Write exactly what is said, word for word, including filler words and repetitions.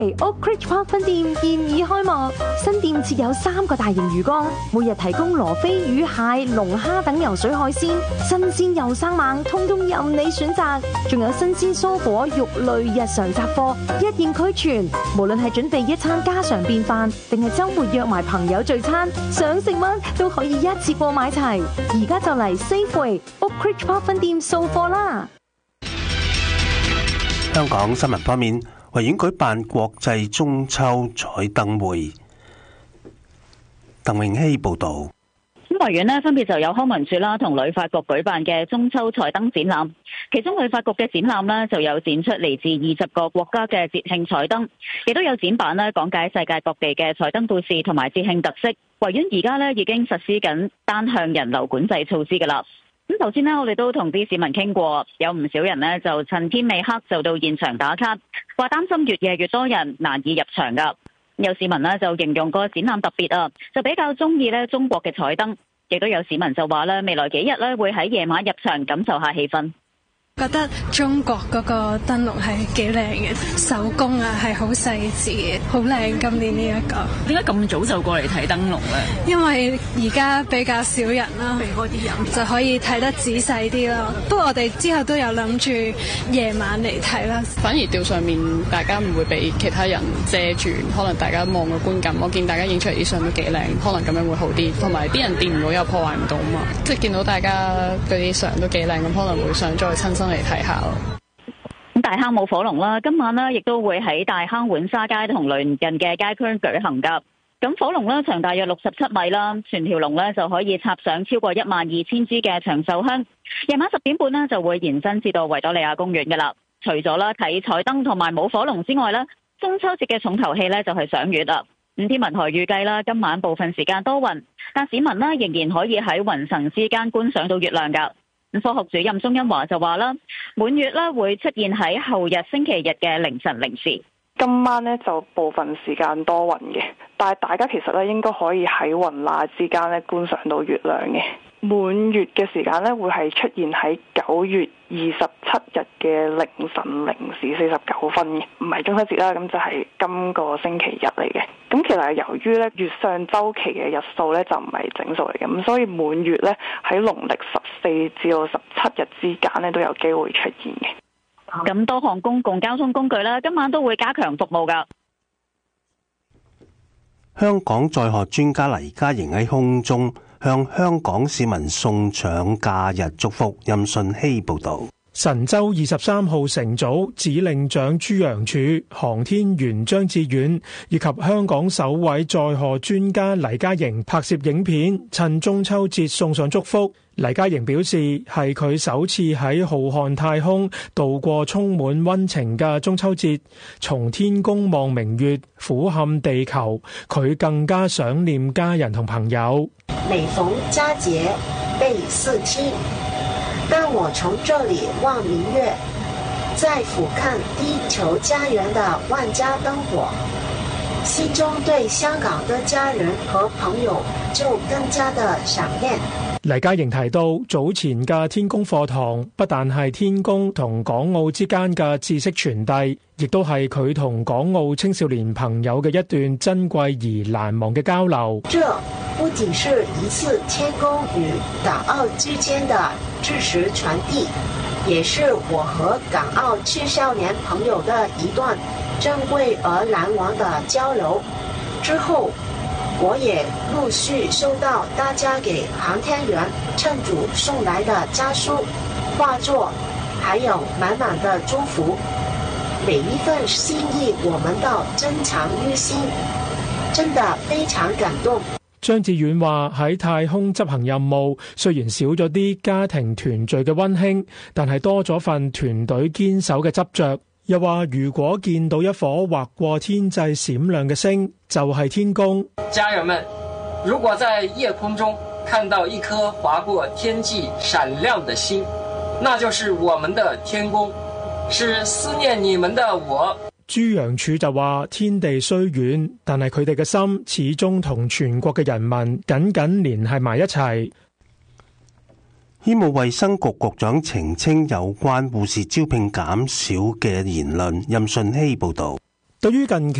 Oakridge Park 分店現已開幕，新店設有三個大型魚缸，每日提供羅非魚、蟹、龍蝦等游水海鮮，新鮮又生猛，通通任你選擇。仲有新鮮蔬果、肉類、日常雜貨，一應俱全。無論係準備一餐家常便飯，定係週末約埋朋友聚餐，想食乜都可以一次過買齊。而家就嚟 Safeway Oakridge Park 分店掃貨啦！ 香港新聞方面，維園舉辦國際中秋彩燈會。鄧永熙報導。 咁維園呢分別就有康文署啦同旅發局舉辦嘅中秋彩燈展覽，其中旅發局嘅展覽呢就有展出嚟自二十個國家嘅節慶彩燈，亦都有展板呢講解世界各地嘅彩燈故事同埋節慶特色。維園而家呢已經實施緊單向人流管制措施㗎啦。咁頭先呢，我哋都同啲市民傾過，有唔少人呢就趁天未黑就到現場打卡，話擔心越夜越多人難以入場㗎。有市民呢就形容個展覽特別啊，就比較中意呢中國嘅彩燈，亦都有市民就話呢未來幾日呢會喺夜晚入場感受下氣氛。 覺得中國嗰個燈籠係幾靚嘅，手工啊係好細緻嘅，好靚。今年呢一個點解咁早就過嚟睇燈籠咧？ 因為而家比較少人啦，避開啲人就可以睇得仔細啲咯。不過我哋之後都有諗住夜晚嚟睇啦。 反而吊上面大家唔會俾其他人遮住，可能大家望個觀感。我見大家影出嚟啲相都幾靚，可能咁樣會好啲。同埋啲人掂唔到又破壞唔到嘛，即係見到大家嗰啲相都幾靚，咁可能會想再親身嚟睇下咯。 咁大坑舞火龍啦，今晚呢亦都會喺大坑浣紗街同鄰近嘅街區舉行噶。咁火龍呢長大約六十七米啦，全條龍呢就可以插上超過一萬二千支嘅長壽香。夜晚十點半呢就會延伸至到維多利亞公園噶啦。除咗啦睇彩燈同埋舞火龍之外呢，中秋節嘅重頭戲呢就係賞月啦。咁天文台預計啦，今晚部分時間多雲，但市民呢仍然可以喺雲層之間觀賞到月亮噶。科學主任鍾欣華就話啦，滿月咧會出現喺後日星期日嘅凌晨零時。 今晚呢就部分時間多雲嘅，但係大家其實咧應該可以喺雲罅之間咧觀賞到月亮嘅。滿月嘅時間咧會係出現喺九月二十七日嘅凌晨零時四十九分嘅，唔係中秋節啦，咁就係今個星期日嚟嘅。咁其實由於咧月相週期嘅日數咧就唔係整數嚟嘅，咁所以滿月咧喺農曆十四至到十七日之間咧都有機會出現嘅。 咁多項公共交通工具咧今晚都會加強服務㗎。 香港載荷專家黎嘉瑩喺空中向香港市民送上假日祝福。任順希報導。 神舟二十三號乘組指令長朱楊柱、航天員張志遠以及香港首位載荷專家黎嘉瑩拍攝影片，趁中秋節送上祝福。黎嘉瑩表示，係佢首次喺浩瀚太空度過充滿溫情嘅中秋節，從天宮望明月，俯瞰地球，佢更加想念家人同朋友。 每逢佳節倍思親，當我從這裡望明月，再俯瞰地球家園的萬家燈火，心中對香港的家人和朋友就更加的想念。 黎嘉瑩提到，早前嘅天宮課堂不但係天宮同港澳之間嘅知識傳遞，亦都係佢同港澳青少年朋友嘅一段珍貴而難忘嘅交流。 這不僅是一次天宮與港澳之間的知識傳遞，也是我和港澳青少年朋友的一段珍貴而難忘的交流。之後我也陸續收到大家給航天員乘組送來的家書、畫作，還有滿滿的祝福。每一份心意我們都珍藏於心，真的非常感動。 張志遠話喺太空執行任務，雖然少咗啲家庭團聚嘅溫馨，但係多咗份團隊堅守嘅執着。又話如果見到一顆劃過天際閃亮嘅星，就係天宮。 家人們，如果在夜空中看到一顆劃過天際閃亮的星，那就是我們的天宮，是思念你們的我。 朱楊柱就話天地雖遠，但係佢哋嘅心始終同全國嘅人民緊緊連繫埋一齊。 醫務衛生局局長澄清有關護士招聘減少嘅言論。任順希報導。 對於近期